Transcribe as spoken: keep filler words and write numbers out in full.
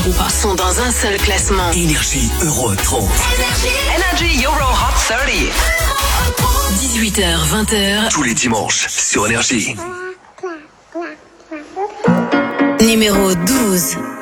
ou pas sont dans un seul classement. Énergie Euro trente. Energy Euro Hot trente. dix-huit heures vingt heures. Tous les dimanches sur Énergie. Numéro douze.